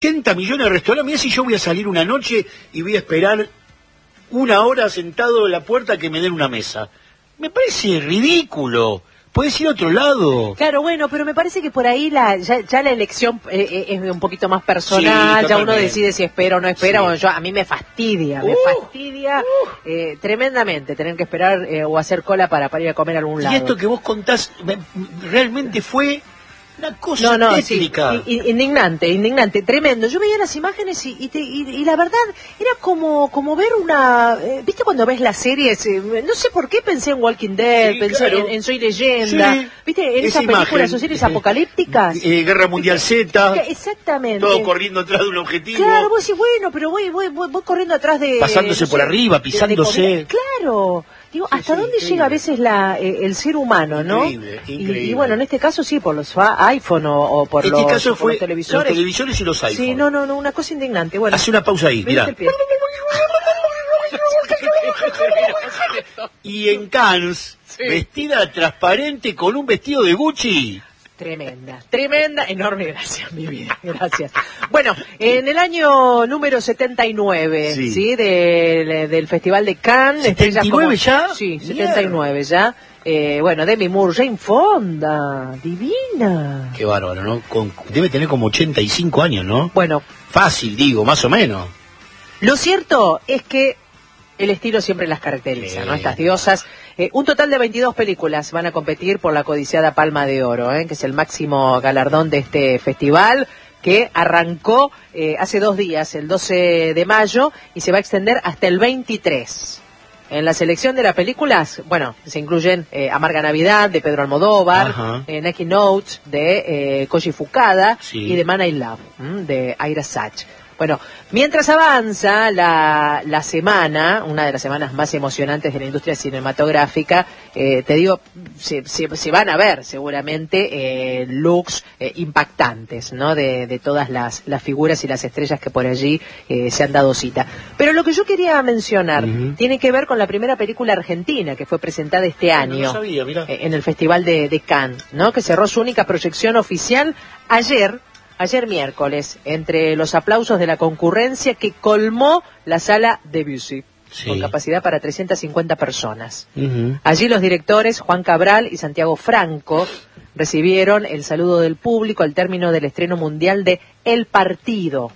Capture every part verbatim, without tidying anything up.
ochenta millones de restaurantes. Mirá si yo voy a salir una noche y voy a esperar una hora sentado en la puerta que me den una mesa. Me parece ridículo. Puedes ir a otro lado. Claro, bueno, pero me parece que por ahí la ya, ya la elección eh, es un poquito más personal, sí, ya uno decide si espera o no espera. Sí. Bueno, yo, a mí me fastidia, uh, me fastidia uh. eh, tremendamente tener que esperar eh, o hacer cola para, para ir a comer a algún lado. Y esto que vos contás realmente fue una cosa no, no, tétrica. Sí, indignante, indignante, tremendo. Yo veía las imágenes y, y, te, y, y la verdad era como como ver una... Eh, ¿Viste cuando ves las series? Eh, no sé por qué pensé en Walking Dead, sí, pensé claro. en, en Soy Leyenda. Sí. ¿Viste? En esas películas o series apocalípticas. Eh, Guerra Mundial Z. Exactamente. Todo corriendo atrás de un objetivo. Claro, vos decís, bueno, pero voy, voy, voy, voy corriendo atrás de... Pasándose no sé, por arriba, pisándose. De, de claro. Digo, sí, ¿hasta sí, dónde increíble. llega a veces la, eh, el ser humano, no? Increíble, increíble. Y, y bueno, en este caso sí, por los iPhone o, o por, este los, caso fue por los televisores. Los televisores y los iPhone. Sí, no, no, no, una cosa indignante. Bueno, hace una pausa ahí, mirá. Y en Cannes, sí. vestida transparente con un vestido de Gucci. Tremenda, tremenda, enorme, gracias, mi vida, gracias. Bueno, en el año número setenta y nueve, ¿sí? ¿sí? Del, del Festival de Cannes. ¿setenta y nueve como, ya? Sí, setenta y nueve ya. Eh, bueno, Demi Moore, Jane Fonda, divina. Qué bárbaro, ¿no? Con, debe tener como ochenta y cinco años, ¿no? Bueno. Fácil, digo, más o menos. Lo cierto es que el estilo siempre las caracteriza, sí. ¿no? Estas diosas. Eh, un total de veintidós películas van a competir por la codiciada Palma de Oro, ¿eh? que es el máximo galardón de este festival, que arrancó eh, hace dos días, el doce de mayo, y se va a extender hasta el veintitrés. En la selección de las películas, bueno, se incluyen eh, Amarga Navidad, de Pedro Almodóvar, eh, Neki Note, de eh, Koji Fukada, sí. y de Man I Love, ¿m? de Ira Sachs. Bueno, mientras avanza la, la semana, una de las semanas más emocionantes de la industria cinematográfica, eh, te digo, se, se, se van a ver seguramente eh, looks eh, impactantes, ¿no? De, de todas las, las figuras y las estrellas que por allí eh, se han dado cita. Pero lo que yo quería mencionar uh-huh. tiene que ver con la primera película argentina que fue presentada este año no, no sabía, mirá. Eh, en el Festival de, de Cannes, ¿no? Que cerró su única proyección oficial ayer. Ayer miércoles, entre los aplausos de la concurrencia que colmó la sala Debussy, sí. con capacidad para trescientas cincuenta personas. Uh-huh. Allí los directores Juan Cabral y Santiago Franco recibieron el saludo del público al término del estreno mundial de El Partido,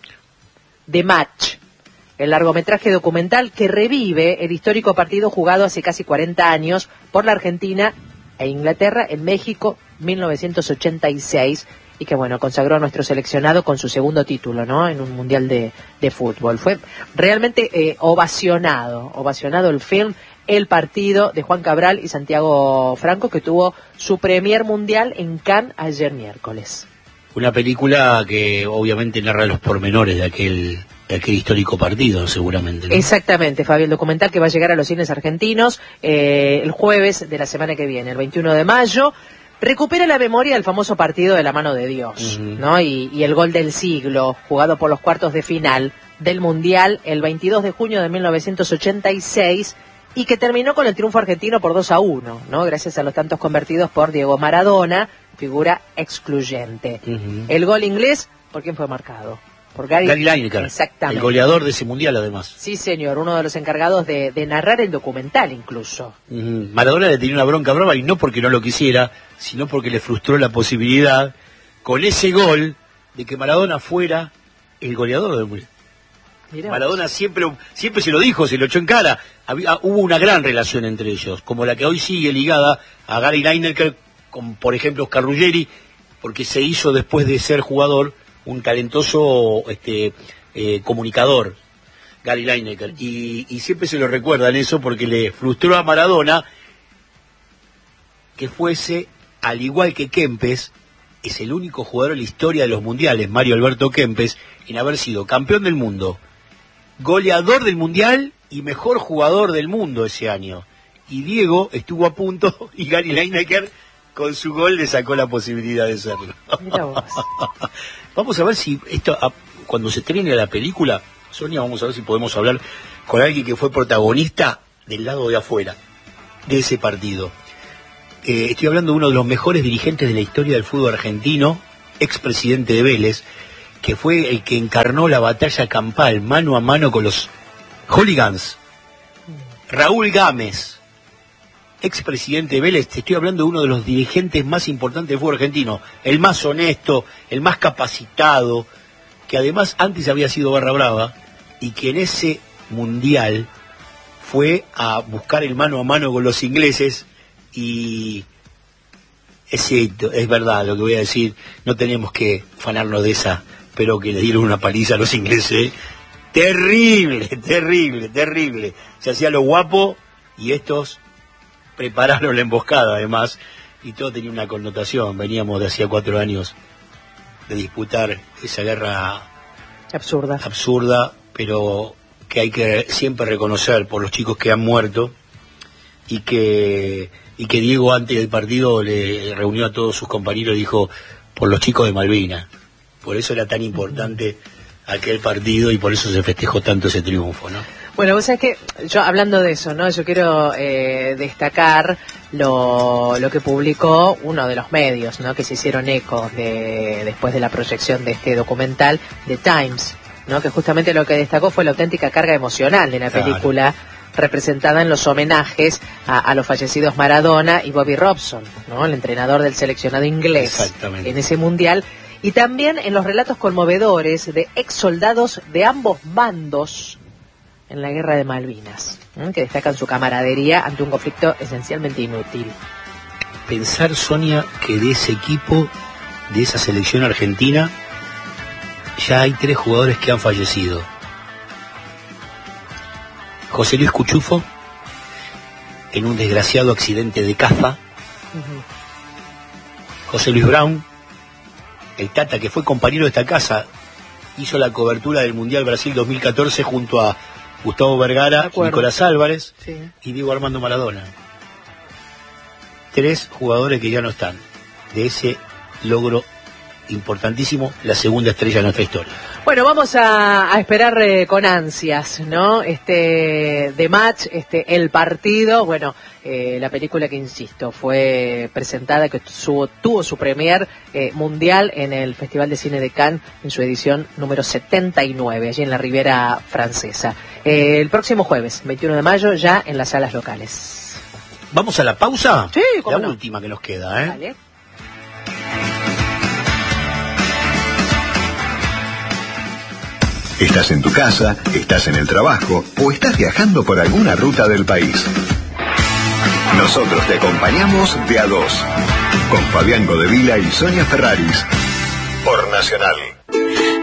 de Match, el largometraje documental que revive el histórico partido jugado hace casi cuarenta años por la Argentina e Inglaterra en México, mil novecientos ochenta y seis, y que, bueno, consagró a nuestro seleccionado con su segundo título, ¿no?, en un mundial de, de fútbol. Fue realmente eh, ovacionado, ovacionado el film El Partido, de Juan Cabral y Santiago Franco, que tuvo su premier mundial en Cannes ayer miércoles. Una película que obviamente narra los pormenores de aquel, de aquel histórico partido, seguramente, ¿no? Exactamente, Fabi, el documental que va a llegar a los cines argentinos eh, el jueves de la semana que viene, el veintiuno de mayo. Recupera la memoria del famoso partido de la mano de Dios, uh-huh. ¿no? Y, y el gol del siglo, jugado por los cuartos de final del Mundial el veintidós de junio de mil novecientos ochenta y seis, y que terminó con el triunfo argentino por dos a uno, ¿no? Gracias a los tantos convertidos por Diego Maradona, figura excluyente. Uh-huh. El gol inglés, ¿por quién fue marcado? Por Gary, Gary Lineker, exactamente. El goleador de ese mundial, además. Sí, señor, uno de los encargados de, de narrar el documental, incluso. Uh-huh. Maradona le tenía una bronca brava, y no porque no lo quisiera, sino porque le frustró la posibilidad, con ese gol, de que Maradona fuera el goleador del mundial. Mirá. Maradona siempre, siempre se lo dijo, se lo echó en cara. Había, hubo una gran relación entre ellos, como la que hoy sigue ligada a Gary Lineker, con, por ejemplo, Oscar Ruggeri, porque se hizo, después de ser jugador, un talentoso este, eh, comunicador, Gary Lineker, y, y siempre se lo recuerdan eso porque le frustró a Maradona que fuese, al igual que Kempes, es el único jugador en la historia de los mundiales, Mario Alberto Kempes, en haber sido campeón del mundo, goleador del mundial y mejor jugador del mundo ese año. Y Diego estuvo a punto, y Gary Lineker con su gol le sacó la posibilidad de serlo. Mira vos. Vamos a ver si esto, cuando se estrene la película, Sonia, vamos a ver si podemos hablar con alguien que fue protagonista del lado de afuera de ese partido. Eh, estoy hablando de uno de los mejores dirigentes de la historia del fútbol argentino, expresidente de Vélez, que fue el que encarnó la batalla campal, mano a mano con los hooligans. Raúl Gámez, expresidente de Vélez, te estoy hablando de uno de los dirigentes más importantes del fútbol argentino, el más honesto, el más capacitado, que además antes había sido barra brava, y que en ese mundial fue a buscar el mano a mano con los ingleses, y es cierto, es verdad lo que voy a decir, no tenemos que fanarnos de esa, pero que le dieron una paliza a los ingleses, terrible, terrible, terrible, se hacía lo guapo, y estos prepararon la emboscada además, y todo tenía una connotación, veníamos de hacía cuatro años de disputar esa guerra absurda, absurda, pero que hay que siempre reconocer por los chicos que han muerto, y que y que Diego antes del partido le reunió a todos sus compañeros y dijo, por los chicos de Malvinas, por eso era tan importante aquel partido y por eso se festejó tanto ese triunfo, ¿no? Bueno, vos sabés que yo hablando de eso, ¿no? Yo quiero eh, destacar lo, lo que publicó uno de los medios, ¿no? Que se hicieron eco de, después de la proyección de este documental, The Times, ¿no? Que justamente lo que destacó fue la auténtica carga emocional de la Claro. película, representada en los homenajes a, a los fallecidos Maradona y Bobby Robson, ¿no? El entrenador del seleccionado inglés en ese mundial, y también en los relatos conmovedores de ex soldados de ambos bandos en la guerra de Malvinas, ¿eh? Que destacan su camaradería ante un conflicto esencialmente inútil. Pensar, Sonia, que de ese equipo, de esa selección argentina, ya hay tres jugadores que han fallecido. José Luis Cuchufo, en un desgraciado accidente de caza. Uh-huh. José Luis Brown, el Tata, que fue compañero de esta casa, hizo la cobertura del Mundial Brasil dos mil catorce junto a Gustavo Vergara, Nicolás Álvarez, sí, y Diego Armando Maradona. Tres jugadores que ya no están de ese logro importantísimo, la segunda estrella de nuestra historia. Bueno, vamos a, a esperar eh, con ansias, ¿no? Este The Match, este El Partido, bueno, eh, la película que, insisto, fue presentada, que su, tuvo su premier eh, mundial en el Festival de Cine de Cannes, en su edición número setenta y nueve, allí en la Riviera Francesa. Eh, el próximo jueves, veintiuno de mayo, ya en las salas locales. ¿Vamos a la pausa? Sí, cómo La no. última que nos queda, ¿eh? Dale. Estás en tu casa, estás en el trabajo o estás viajando por alguna ruta del país. Nosotros te acompañamos de a dos, con Fabián Godevila y Sonia Ferraris, por Nacional.